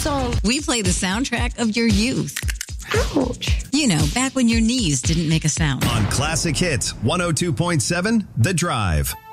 song. We play the soundtrack of your youth. Ouch. You know, back when your knees didn't make a sound. On Classic Hits 102.7 The Drive.